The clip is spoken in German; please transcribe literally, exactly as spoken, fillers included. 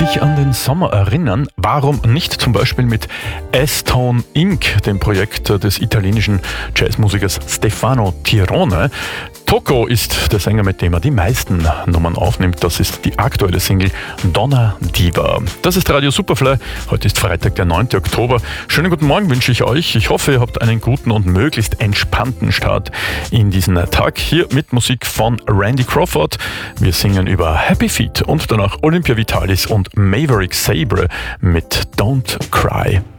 sich an den Sommer erinnern, warum nicht zum Beispiel mit S-Tone Incorporated, dem Projekt des italienischen Jazzmusikers Stefano Tirone. Tocco ist der Sänger, mit dem er die meisten Nummern aufnimmt. Das ist die aktuelle Single Donna Diva. Das ist Radio Superfly. Heute ist Freitag, der neunte Oktober. Schönen guten Morgen wünsche ich euch. Ich hoffe, ihr habt einen guten und möglichst entspannten Start in diesen Tag. Hier mit Musik von Randy Crawford. Wir singen über Happy Feet und danach Olympia Vitalis und Maverick Sabre mit Don't Cry.